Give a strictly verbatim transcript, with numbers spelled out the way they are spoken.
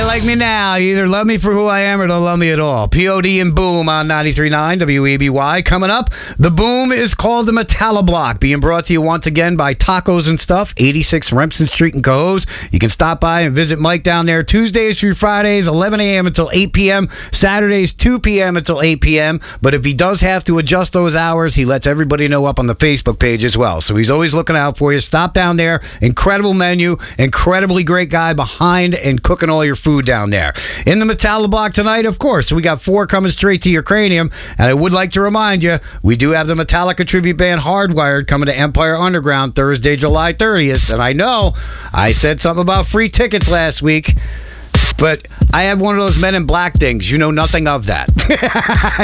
like me now. You either love me for who I am or don't love me at all. P O D and Boom on ninety-three point nine W E B Y. Coming up, the Boom is called the Metalla Block, being brought to you once again by Tacos and Stuff, eighty-six Remsen Street in Cohoes. You can stop by and visit Mike down there Tuesdays through Fridays, eleven a.m. until eight p.m., Saturdays, two p.m. until eight p.m. But if he does have to adjust those hours, he lets everybody know up on the Facebook page as well. So he's always looking out for you. Stop down there. Incredible menu. Incredibly great guy behind and cooking all your food down there. In the Metalla Block tonight, of course, we got four coming straight to your cranium. And I would like to remind you, we do have the Metallica tribute band Hardwired coming to Empire Underground Thursday, July thirtieth. And I know I said something about free tickets last week, but I have one of those Men in Black things. You know nothing of that.